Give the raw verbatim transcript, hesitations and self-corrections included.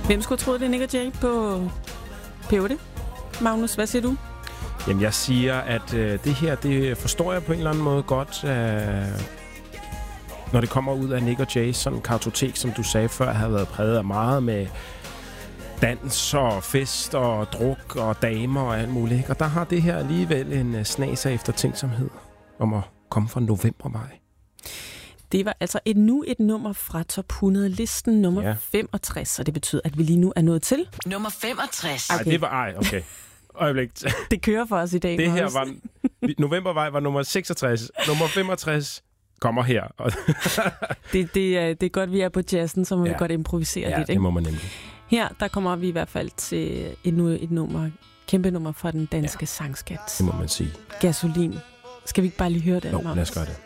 Hvem skulle tro, det er Nick og Jay på P O D? Magnus, hvad siger du? Jamen, jeg siger, at øh, det her, det forstår jeg på en eller anden måde godt, øh, når det kommer ud af Nick og Jays sådan kartotek, som du sagde før, har været præget af meget med dans og fest og druk og damer og alt muligt. Ikke? Og der har det her alligevel en snas af eftertænksomhed om at komme fra Novembervej. Det var altså et nu et nummer fra top hundrede-listen, nummer ja. femogtres, og det betyder, at vi lige nu er nået til nummer femogtres. Okay. Ej, det var ej, okay. Øjeblik. Det kører for os i dag. Det her var Novembervej var nummer seksogtres. Nummer femogtres kommer her. det, det, er, det er godt, vi er på jazzen, så må ja. vi godt improvisere ja, lidt. Ja, det må man nemlig. Her, der kommer vi i hvert fald til endnu et nummer, kæmpe nummer fra den danske ja. sangskat. Det må man sige. Gasolin. Skal vi ikke bare lige høre det? Jo, lad os gøre det.